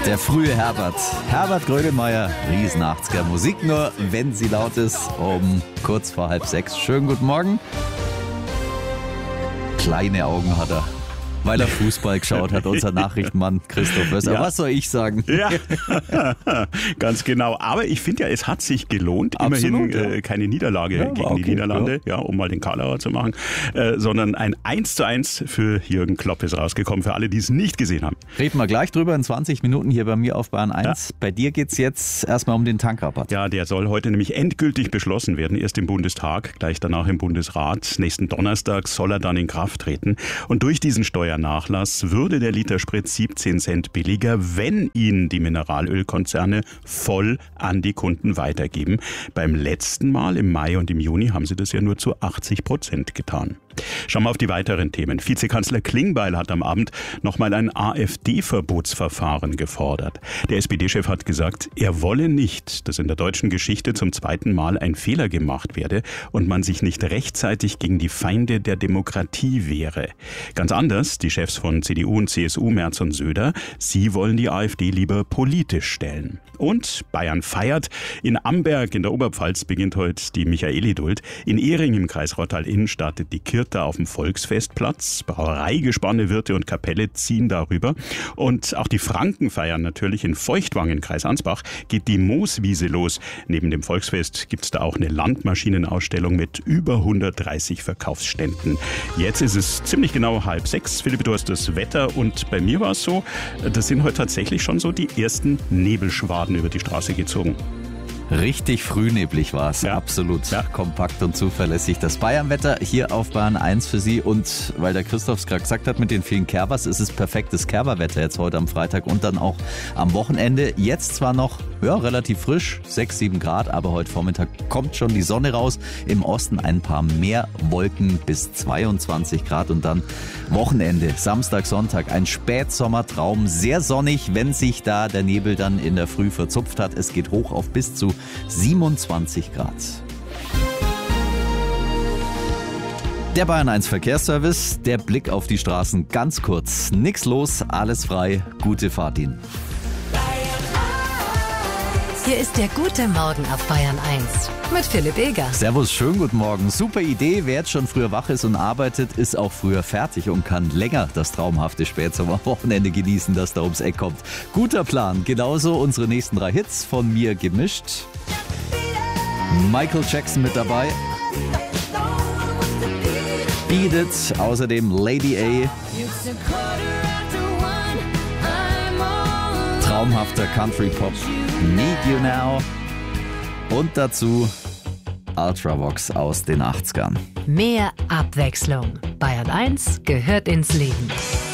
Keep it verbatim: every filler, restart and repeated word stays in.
Der frühe Herbert. Herbert Grönemeyer, riesen achtziger Musik, nur wenn sie laut ist, um kurz vor halb sechs. Schönen guten Morgen. Kleine Augen hat er, weil er Fußball geschaut hat, unser Nachrichtenmann Christoph Wösser. Ja. Was soll ich sagen? Ja, ganz genau. Aber ich finde ja, es hat sich gelohnt. Absolut, Immerhin ja. äh, keine Niederlage Ja, gegen okay, die Niederlande, ja. um mal den Karlauer zu machen, äh, sondern ein eins zu eins für Jürgen Klopp ist rausgekommen, für alle, die es nicht gesehen haben. Reden wir gleich drüber in zwanzig Minuten hier bei mir auf Bayern eins. Ja. Bei dir geht es jetzt erstmal um den Tankrabatt. Ja, der soll heute nämlich endgültig beschlossen werden. Erst im Bundestag, gleich danach im Bundesrat. Nächsten Donnerstag soll er dann in Kraft treten. Und durch diesen Steuernachlass würde der Liter Sprit siebzehn Cent billiger, wenn ihn die Mineralölkonzerne voll an die Kunden weitergeben. Beim letzten Mal im Mai und im Juni haben sie das ja nur zu achtzig Prozent getan. Schauen wir auf die weiteren Themen. Vizekanzler Klingbeil hat am Abend nochmal ein AfD-Verbotsverfahren gefordert. Der S P D-Chef hat gesagt, er wolle nicht, dass in der deutschen Geschichte zum zweiten Mal ein Fehler gemacht werde und man sich nicht rechtzeitig gegen die Feinde der Demokratie wehre. Ganz anders, die Chefs von C D U und C S U, Merz und Söder, sie wollen die AfD lieber politisch stellen. Und Bayern feiert. In Amberg in der Oberpfalz beginnt heute die Michaelidult. In Ehring im Kreis Rottal-Inn startet die Kirta auf dem Volksfestplatz. Brauereigespanne, Wirte und Kapelle ziehen darüber. Und auch die Franken feiern natürlich. In Feuchtwang im Kreis Ansbach geht die Mooswiese los. Neben dem Volksfest gibt es da auch eine Landmaschinenausstellung mit über hundertdreißig Verkaufsständen. Jetzt ist es ziemlich genau halb sechs. Philipp, du hast das Wetter und bei mir war es so, das sind heute tatsächlich schon so die ersten Nebelschwaden über die Straße gezogen. Richtig frühneblig war es, Ja. absolut Ja. kompakt und zuverlässig. Das Bayernwetter hier auf Bayern eins für Sie und weil der Christoph es gerade gesagt hat mit den vielen Kerbers, ist es perfektes Kerberwetter jetzt heute am Freitag und dann auch am Wochenende. Jetzt zwar noch ja, relativ frisch, sechs, sieben Grad, aber heute Vormittag kommt schon die Sonne raus. Im Osten ein paar mehr Wolken bis zweiundzwanzig Grad und dann Wochenende, Samstag, Sonntag, ein Spätsommertraum, sehr sonnig, wenn sich da der Nebel dann in der Früh verzupft hat. Es geht hoch auf bis zu siebenundzwanzig Grad. Der Bayern eins Verkehrsservice, der Blick auf die Straßen ganz kurz. Nix los, alles frei, gute Fahrt Ihnen. Hier ist der gute Morgen auf Bayern eins mit Philipp Eger. Servus, schönen guten Morgen. Super Idee, wer jetzt schon früher wach ist und arbeitet, ist auch früher fertig und kann länger das traumhafte Spätsommerwochenende genießen, das da ums Eck kommt. Guter Plan, genauso unsere nächsten drei Hits von mir gemischt. Michael Jackson mit dabei. Beat It, außerdem Lady A. Traumhafter Country Pop, Need You Now und dazu Ultravox aus den achtzigern. Mehr Abwechslung. Bayern eins gehört ins Leben.